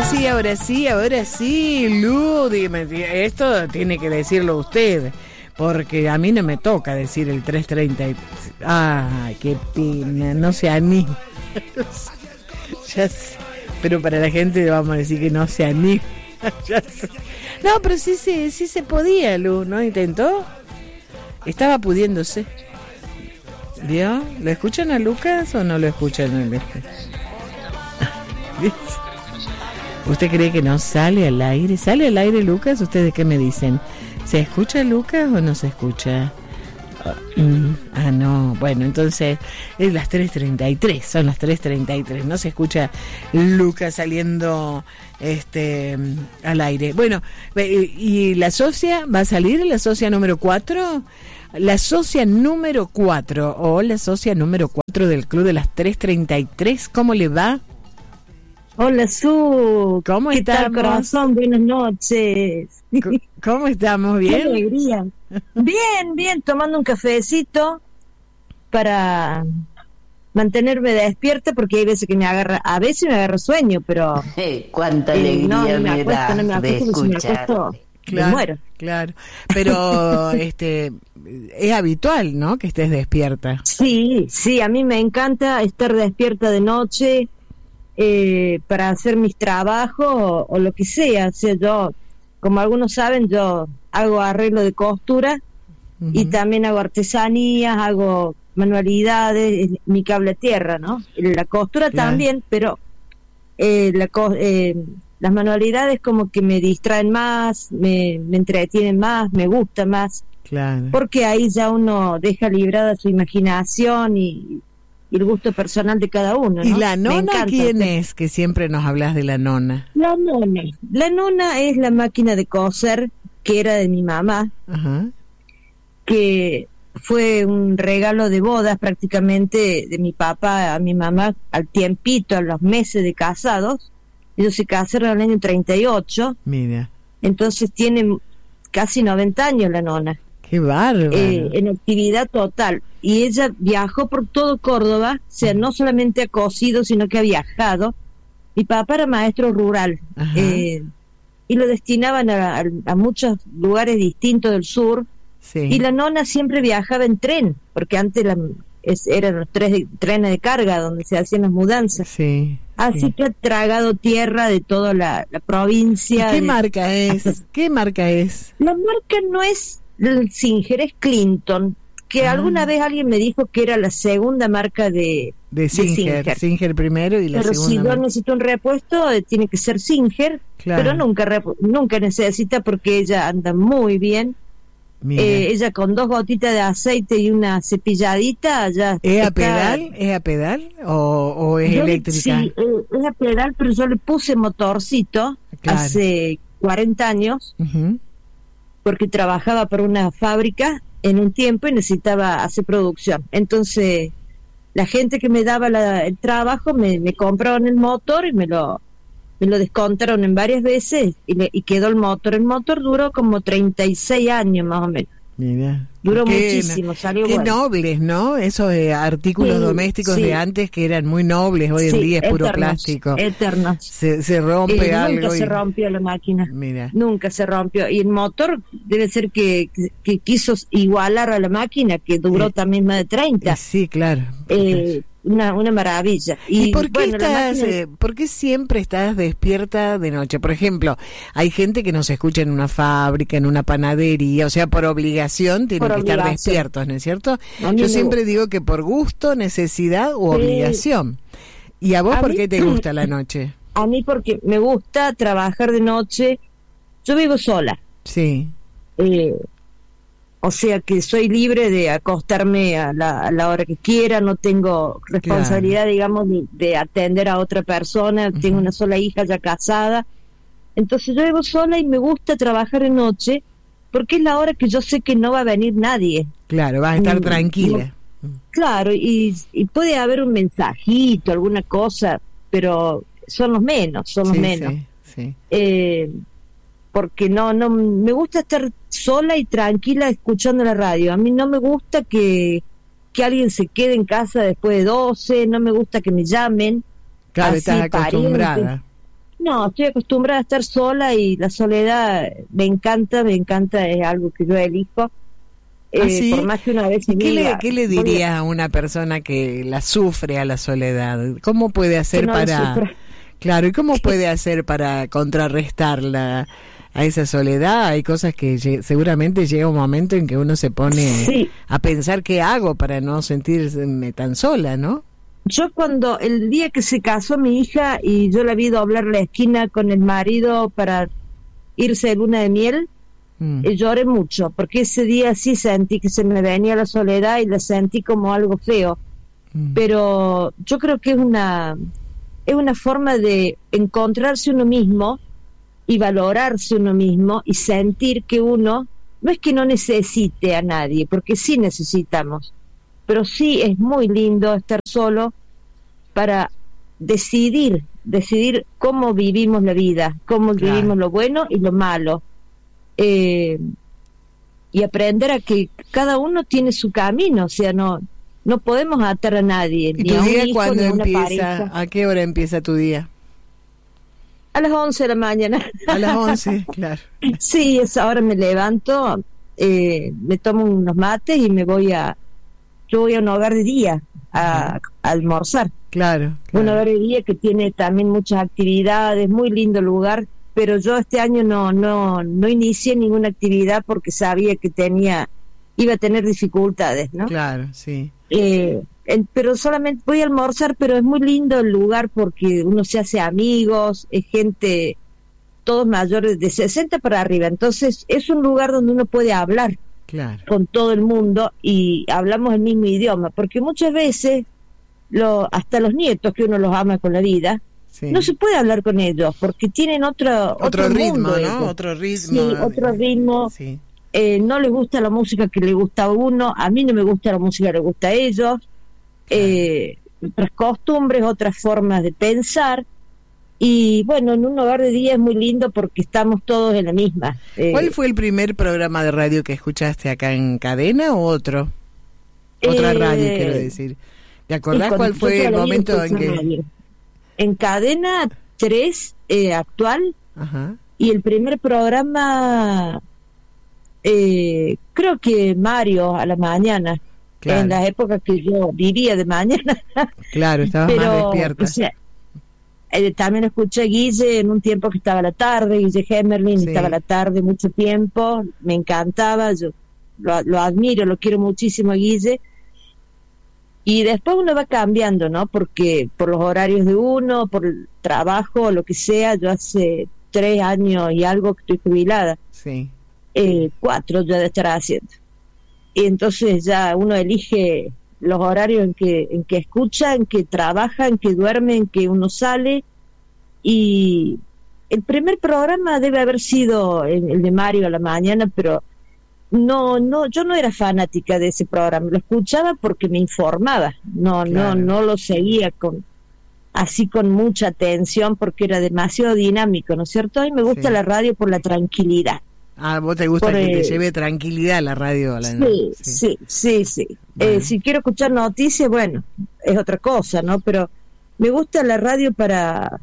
ahora sí, Lu, dime, esto tiene que decirlo usted, porque a mí no me toca decir el 330. Ay, qué pena, no se anima. Ya sé, pero para la gente vamos a decir que no se anima. Ya sé. No, pero sí se podía, Lu, ¿no? ¿Intentó? Estaba pudiéndose. ¿Vio? ¿Lo escuchan a Lucas o no lo escuchan a Lucas? ¿Usted cree que no sale al aire? ¿Sale al aire, Lucas? ¿Ustedes qué me dicen? ¿Se escucha Lucas o no se escucha? No. Bueno, entonces es las 3:33. Son las 3:33. No se escucha Lucas saliendo al aire. Bueno, ¿y la socia va a salir? ¿La socia número 4? La socia número 4 o la socia número 4 del club de las 3:33. ¿Cómo le va? Hola, Su. ¿Cómo ¿Qué estamos? tal, corazón? Buenas noches. ¿Cómo estamos? ¿Bien? Qué alegría. Bien, tomando un cafecito para mantenerme despierta, porque hay veces que me agarra sueño, pero cuánta alegría no me acuesto de escuchar. Me muero. Claro, pero es habitual, ¿no? Que estés despierta. Sí, a mí me encanta estar despierta de noche para hacer mis trabajos o lo que sea. O sea, yo, como algunos saben, yo hago arreglo de costura y también hago artesanías, hago manualidades, mi cable a tierra, ¿no? La costura también, pero las manualidades como que me distraen más, me entretienen más, me gusta más. Claro. Porque ahí ya uno deja librada su imaginación y el gusto personal de cada uno, ¿no? ¿Y la nona quién es? Que siempre nos hablas de la nona. La nona es la máquina de coser que era de mi mamá. Ajá. Que fue un regalo de bodas prácticamente de mi papá a mi mamá al tiempito, a los meses de casados. Ellos se casaron en el año 38. Mira. Entonces tiene casi 90 años la nona. ¡Qué bárbaro! En actividad total. Y ella viajó por todo Córdoba, o sea, no solamente ha cosido, sino que ha viajado. Mi papá era maestro rural, y lo destinaban a muchos lugares distintos del sur. Sí. Y la nona siempre viajaba en tren, porque antes eran los trenes de carga donde se hacían las mudanzas. Sí. Así que ha tragado tierra de toda la provincia. ¿Qué marca es? ¿Qué marca es? La marca no es el Singer, es Clinton, que alguna vez alguien me dijo que era la segunda marca de Singer. Singer primero y la segunda. Pero si yo necesito un repuesto, tiene que ser Singer, claro. Pero nunca necesita, porque ella anda muy bien. Ella con 2 gotitas de aceite y una cepilladita ya. ¿Es a pedal o es eléctrica? Sí, es a pedal, pero yo le puse motorcito hace 40 años, porque trabajaba por una fábrica en un tiempo y necesitaba hacer producción. Entonces la gente que me daba el trabajo me compraron el motor y me lo descontaron en varias veces y quedó el motor. El motor duró como 36 años más o menos. Mira, duró muchísimo, salió qué bueno. Nobles, ¿no? Esos artículos domésticos de antes que eran muy nobles, hoy en día es puro plástico. Eternos. Se rompe algo. Nunca se rompió la máquina. Mira. Nunca se rompió. Y el motor debe ser que quiso igualar a la máquina, que duró también más de 30. Sí, claro. Una maravilla. ¿Y por qué por qué siempre estás despierta de noche? Por ejemplo, hay gente que nos escucha en una fábrica, en una panadería, o sea, por obligación tienen que estar despiertos, ¿no es cierto? Yo siempre digo que por gusto, necesidad u obligación. ¿Y a vos por qué te gusta la noche? A mí porque me gusta trabajar de noche. Yo vivo sola. Sí. O sea que soy libre de acostarme a la hora que quiera, no tengo responsabilidad, digamos, de atender a otra persona. Tengo una sola hija ya casada. Entonces yo vivo sola y me gusta trabajar de noche porque es la hora que yo sé que no va a venir nadie. Claro, vas a estar tranquila. Claro, y puede haber un mensajito, alguna cosa, pero son los menos. Sí. Porque no me gusta estar sola y tranquila escuchando la radio. A mí no me gusta que alguien se quede en casa después de 12, no me gusta que me llamen. Claro, estás acostumbrada. No, estoy acostumbrada a estar sola y la soledad me encanta, es algo que yo elijo. ¿Sí? Por más que una vez en vida, ¿Qué le diría a una persona que la sufre a la soledad? ¿Cómo puede hacer Claro, ¿y cómo puede hacer para contrarrestarla a esa soledad? Hay cosas que seguramente llega un momento en que uno se pone a pensar qué hago para no sentirme tan sola, ¿no? Yo el día que se casó mi hija y yo la vi doblar la esquina con el marido para irse de luna de miel, lloré mucho, porque ese día sí sentí que se me venía la soledad y la sentí como algo feo. Pero yo creo que es una forma de encontrarse uno mismo y valorarse uno mismo y sentir que uno, no es que no necesite a nadie, porque sí necesitamos, pero sí es muy lindo estar solo para decidir cómo vivimos la vida, cómo vivimos lo bueno y lo malo, y aprender a que cada uno tiene su camino, o sea, no podemos atar a nadie. ¿Y ni tu a un día hijo, cuándo ni a una empieza? pareja. ¿A qué hora empieza tu día? A las 11 de la mañana. A las 11, claro. Sí, esa hora me levanto, me tomo unos mates y yo voy a un hogar de día a almorzar. Claro. Un hogar de día que tiene también muchas actividades, muy lindo lugar, pero yo este año no inicié ninguna actividad porque sabía que iba a tener dificultades, ¿no? Claro, sí. Pero solamente voy a almorzar, pero es muy lindo el lugar porque uno se hace amigos, es gente, todos mayores de 60 para arriba, entonces es un lugar donde uno puede hablar con todo el mundo y hablamos el mismo idioma, porque muchas veces hasta los nietos que uno los ama con la vida, no se puede hablar con ellos porque tienen otro ritmo, mundo, ¿no? Otro ritmo. Sí, otro ritmo. Sí. No les gusta la música que le gusta a uno, a mí no me gusta la música que le gusta a ellos, otras costumbres, otras formas de pensar, y bueno, en un hogar de día es muy lindo porque estamos todos en la misma. ¿Cuál fue el primer programa de radio que escuchaste acá en Cadena o otro? Otra radio, quiero decir. ¿Te acordás cuál fue el momento en que...? Radio. En Cadena 3, actual, y el primer programa... creo que Mario a la mañana, en las épocas que yo vivía de mañana. Claro, estabas más despierta. O sea, también escuché a Guille en un tiempo que estaba a la tarde, Guille Hemerling, estaba a la tarde mucho tiempo, me encantaba, yo lo admiro, lo quiero muchísimo a Guille. Y después uno va cambiando, ¿no? Porque por los horarios de uno, por el trabajo, lo que sea, yo hace 3 años y algo que estoy jubilada. Sí. 4 ya de estar haciendo, y entonces ya uno elige los horarios en que escucha, en que trabaja, en que duerme, en que uno sale. Y el primer programa debe haber sido el de Mario a la mañana, pero yo no era fanática de ese programa, lo escuchaba porque me informaba, no lo seguía con mucha atención porque era demasiado dinámico, ¿no es cierto? Y me gusta la radio por la tranquilidad. Ah, ¿vos te gusta que te lleve tranquilidad la radio? Sí. Bueno. Si quiero escuchar noticias, bueno, es otra cosa, ¿no? Pero me gusta la radio para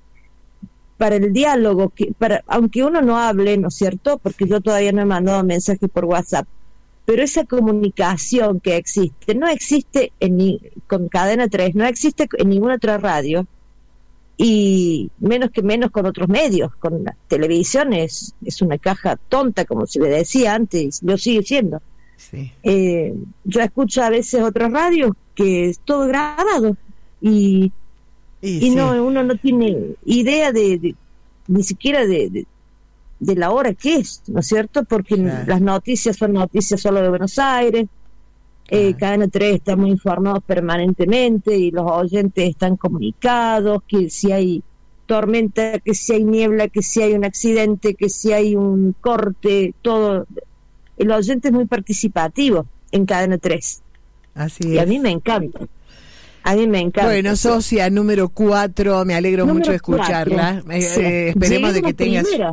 el diálogo, aunque uno no hable, ¿no es cierto? Porque yo todavía no he mandado mensajes por WhatsApp, pero esa comunicación que existe, no existe con Cadena 3, no existe en ninguna otra radio, y menos con otros medios. Con la televisión es una caja tonta, como se le decía antes, lo sigue siendo. Sí. Yo escucho a veces otras radios que es todo grabado y no, uno no tiene idea ni siquiera de la hora que es, ¿no es cierto? Porque las noticias son noticias solo de Buenos Aires. Cadena 3 estamos informados permanentemente y los oyentes están comunicados, que si hay tormenta, que si hay niebla, que si hay un accidente, que si hay un corte, todo. El oyente es muy participativo en Cadena 3. Así y es. A mí me encanta. Bueno, socia número 4, me alegro mucho de escucharla. Esperemos de que tengas...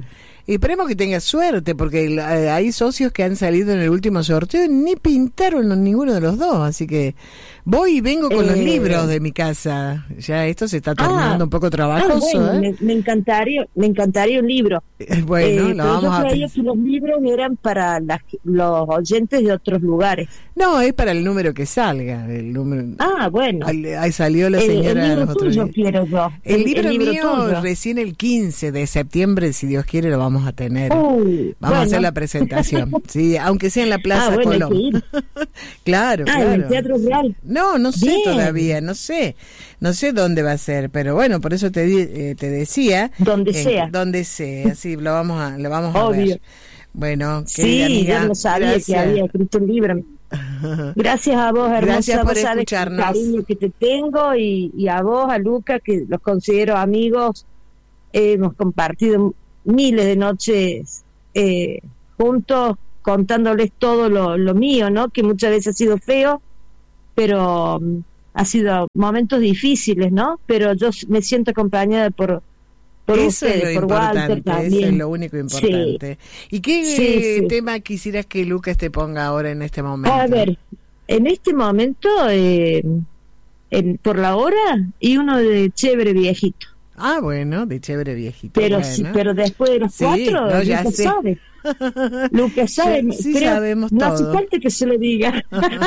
Y esperemos que tengas suerte, porque hay socios que han salido en el último sorteo y ni pintaron ninguno de los dos, así que voy y vengo con los libros de mi casa. Ya esto se está tornando un poco trabajoso. Bueno, me encantaría un libro. Bueno, lo vamos a creía que los libros eran para los oyentes de otros lugares. No, es para el número que salga. El número. Bueno. Ahí salió la señora. El libro tuyo quiero yo. El libro mío tuyo. Recién el 15 de septiembre, si Dios quiere, lo vamos a tener. Vamos a hacer la presentación. Sí, aunque sea en la Plaza Colón. Claro, claro. ¿En el Teatro Real? No sé todavía, no sé dónde va a ser, pero bueno, por eso te decía. Donde sea, sí, lo vamos a ver. Bueno, sí, amiga, yo no sabía que había escrito un libro. Gracias a vos, hermosa. Gracias por escucharnos. El cariño que te tengo y a vos, a Luca, que los considero amigos. Hemos compartido miles de noches juntos, contándoles todo lo mío, ¿no? Que muchas veces ha sido feo, pero ha sido momentos difíciles, ¿no? Pero yo me siento acompañada por eso ustedes, es lo por Walter también. Eso es lo único importante. Sí. ¿Y qué tema quisieras que Lucas te ponga ahora en este momento? A ver, en este momento, por la hora, y uno de Chévere Viejito. Bueno, de Chévere Viejito. Pero bueno. sí, pero después de los 4, no, ya Lucas sé. sabe. Lucas sabe. Sí, sabemos no todo. No hace falta que se lo diga.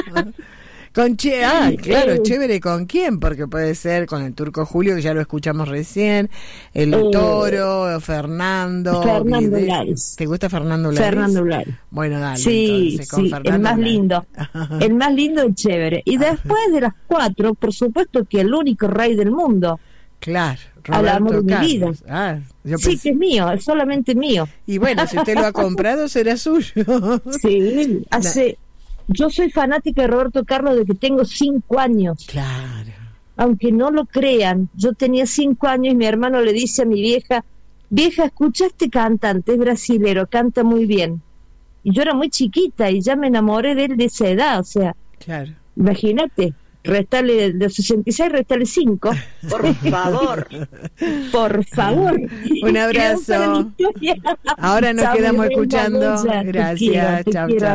Claro, Chévere con quién, porque puede ser con el Turco Julio, que ya lo escuchamos recién, el Toro, Fernando Lares. ¿Te gusta Fernando Lares? Fernando Lares. Bueno, dale, sí, entonces, con Fernando el más Lares. lindo. El más lindo y Chévere. Y después de las 4, por supuesto que el único rey del mundo. Claro, Roberto al amor de mi vida. Sí, que es mío, es solamente mío. Y bueno, si usted lo ha comprado, será suyo. Sí, yo soy fanática de Roberto Carlos desde que tengo 5 años. Claro. Aunque no lo crean, yo tenía 5 años y mi hermano le dice a mi vieja, escucha este cantante, es brasilero, canta muy bien. Y yo era muy chiquita y ya me enamoré de él de esa edad, o sea, claro. Imagínate. Restale de 66, restale 5. Por favor. Un abrazo. Ahora nos quedamos escuchando. Gracias. Chao, chao.